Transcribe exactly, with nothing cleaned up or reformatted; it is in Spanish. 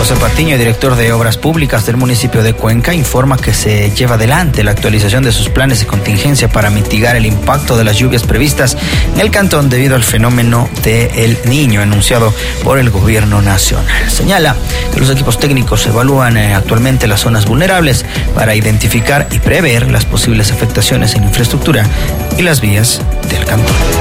José Patiño, director de Obras Públicas del municipio de Cuenca, informa que se lleva adelante la actualización de sus planes de contingencia para mitigar el impacto de las lluvias previstas en el cantón debido al fenómeno del Niño anunciado por el gobierno nacional. Señala que los equipos técnicos evalúan eh, actualmente las zonas vulnerables para identificar y prever las posibles afectaciones en infraestructura y las vías del cantón.